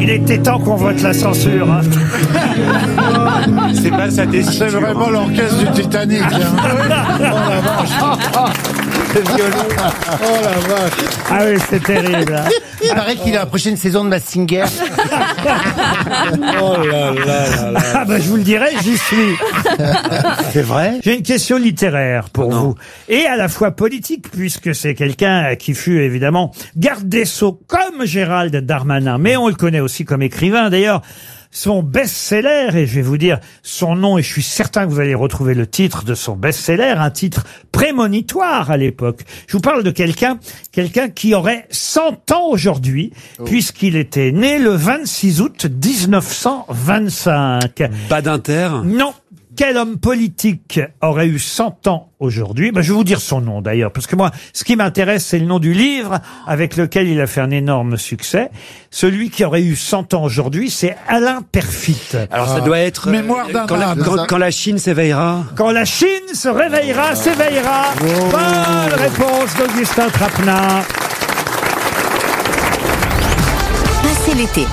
Il était temps qu'on vote la censure. Hein. C'est pas sa décision. C'est vraiment l'orchestre du Titanic. Hein. Oh la vache. C'est violent. Oh la vache. Ah oui, c'est terrible. Hein. Il paraît qu'il a la prochaine saison de Mask Singer. Oh là là là. Ah ben je vous le dirai, j'y suis. C'est vrai? J'ai une question littéraire pour vous. Et à la fois politique, puisque c'est quelqu'un qui fut évidemment garde des Sceaux comme Gérald Darmanin. Mais on le connaît aussi comme écrivain. D'ailleurs, son best-seller, et je vais vous dire son nom, et je suis certain que vous allez retrouver le titre de son best-seller, un titre prémonitoire à l'époque. Je vous parle de quelqu'un qui aurait 100 ans aujourd'hui, puisqu'il était né le 26 août 1925. Badinter. Non. Quel homme politique aurait eu 100 ans aujourd'hui? Je vais vous dire son nom d'ailleurs, parce que moi, ce qui m'intéresse, c'est le nom du livre avec lequel il a fait un énorme succès. Celui qui aurait eu 100 ans aujourd'hui, c'est Alain Perfit. Alors ça doit être Mémoire d'un âne. quand la Chine s'éveillera. Quand la Chine se réveillera, s'éveillera. Bonne réponse d'Augustin Trapenard. Passez l'été